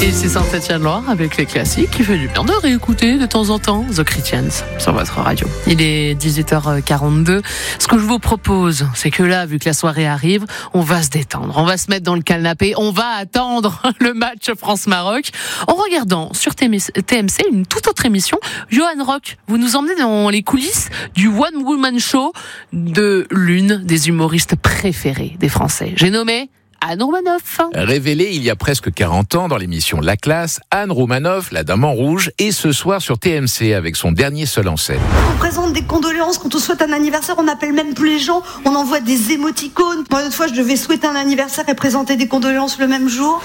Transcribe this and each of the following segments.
Et c'est Saint-Étienne-Loire avec les classiques qui fait du bien de réécouter de temps en temps The Christians sur votre radio. Il est 18h42. Ce que je vous propose, c'est que là, vu que la soirée arrive, on va se détendre, on va se mettre dans le canapé, on va attendre le match France-Maroc en regardant sur TMC une toute autre émission. Johan Rock, vous nous emmenez dans les coulisses du One Woman Show de l'une des humoristes préférées des Français. J'ai nommé Anne Romanoff. Révélée il y a presque 40 ans dans l'émission La Classe, Anne Romanoff, la dame en rouge, est ce soir sur TMC avec son dernier seul en scène. On présente des condoléances quand on souhaite un anniversaire, on n'appelle même plus les gens, on envoie des émoticônes. Moi, une fois, je devais souhaiter un anniversaire et présenter des condoléances le même jour.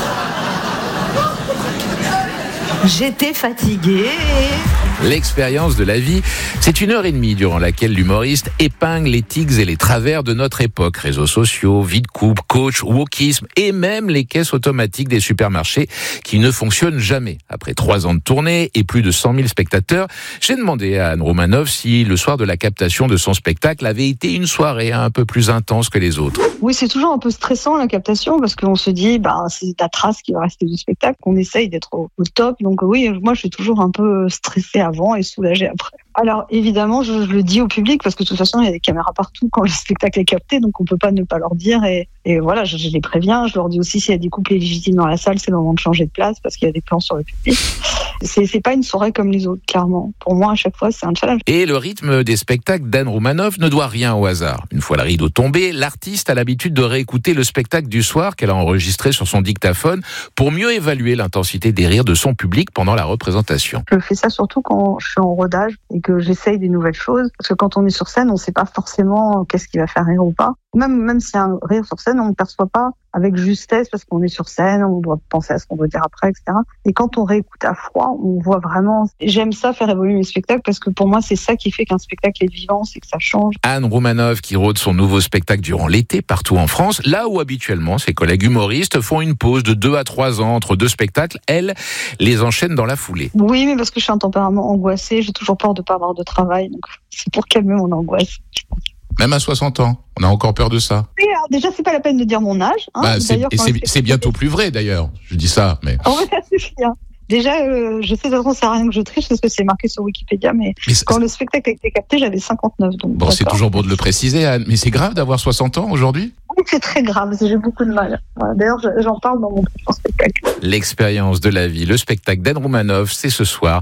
J'étais fatiguée. L'expérience de la vie, c'est 1h30 durant laquelle l'humoriste épingle les tics et les travers de notre époque. Réseaux sociaux, vie de couple, coach, wokisme et même les caisses automatiques des supermarchés qui ne fonctionnent jamais. Après 3 ans de tournée et plus de 100 000 spectateurs, j'ai demandé à Anne Romanoff si le soir de la captation de son spectacle avait été une soirée un peu plus intense que les autres. Oui, c'est toujours un peu stressant la captation parce qu'on se dit c'est ta trace qui va rester du spectacle, qu'on essaye d'être au top. Donc oui, moi je suis toujours un peu stressée avant et soulagée après. Alors évidemment, je le dis au public parce que de toute façon il y a des caméras partout quand le spectacle est capté, donc on peut pas ne pas leur dire et voilà, je les préviens. Je leur dis aussi s'il y a des couples illégitimes dans la salle, c'est le moment de changer de place parce qu'il y a des plans sur le public. C'est pas une soirée comme les autres, clairement. Pour moi, à chaque fois, c'est un challenge. Et le rythme des spectacles d'Anne Romanoff ne doit rien au hasard. Une fois le rideau tombé, l'artiste a l'habitude de réécouter le spectacle du soir qu'elle a enregistré sur son dictaphone pour mieux évaluer l'intensité des rires de son public pendant la représentation. Je fais ça surtout quand je suis en rodage et que j'essaye des nouvelles choses. Parce que quand on est sur scène, on ne sait pas forcément qu'est-ce qui va faire rire ou pas. Même s'il y a un rire sur scène, on ne le perçoit pas avec justesse parce qu'on est sur scène, on doit penser à ce qu'on doit dire après, etc. Et quand on réécoute à froid, on voit vraiment... J'aime ça, faire évoluer mes spectacles, parce que pour moi, c'est ça qui fait qu'un spectacle est vivant, c'est que ça change. Anne Romanoff qui rôde son nouveau spectacle durant l'été partout en France, là où habituellement ses collègues humoristes font une pause de 2 à 3 ans entre 2 spectacles, elle les enchaîne dans la foulée. Oui, mais parce que je suis un tempérament angoissé, j'ai toujours peur de ne pas avoir de travail, donc c'est pour calmer mon angoisse, je pense. Même à 60 ans, on a encore peur de ça. Oui, alors déjà, c'est pas la peine de dire mon âge. C'est bientôt plus vrai d'ailleurs, je dis ça. Mais... Oh, ça suffit. Déjà, je sais de toute façon, ça sert à rien que je triche parce que c'est marqué sur Wikipédia, mais quand le spectacle a été capté, j'avais 59. Donc bon, c'est toujours bon de le préciser, Anne, mais c'est grave d'avoir 60 ans aujourd'hui ? Oui, c'est très grave, j'ai beaucoup de mal. Voilà, d'ailleurs, j'en parle dans mon spectacle. L'expérience de la vie, le spectacle d'Anne Romanoff, c'est ce soir,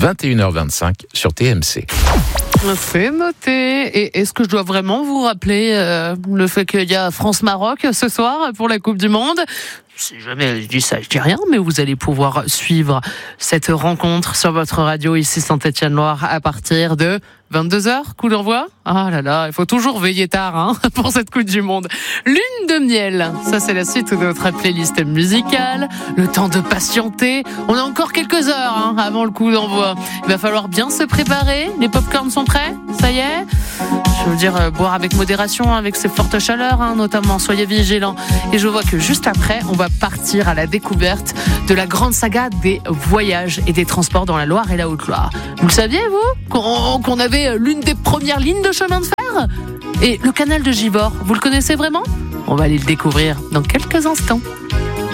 21h25 sur TMC. C'est noté. Et est-ce que je dois vraiment vous rappeler le fait qu'il y a France-Maroc ce soir pour la Coupe du Monde ? Si jamais je dis ça, je dis rien, mais vous allez pouvoir suivre cette rencontre sur votre radio ici Saint-Étienne-Loire à partir de 22h, coup d'envoi. Ah là là, il faut toujours veiller tard pour cette Coupe du Monde. Lune de miel, ça c'est la suite de notre playlist musicale. Le temps de patienter. On a encore quelques heures avant le coup d'envoi. Il va falloir bien se préparer. Les pop-corns sont prêts ? Ça y est ? Je veux dire, boire avec modération, avec ces fortes chaleurs, notamment. Soyez vigilants. Et je vois que juste après, on va partir à la découverte de la grande saga des voyages et des transports dans la Loire et la Haute-Loire. Vous le saviez, vous, qu'on avait l'une des premières lignes de chemin de fer ? Et le canal de Givors, vous le connaissez vraiment ? On va aller le découvrir dans quelques instants.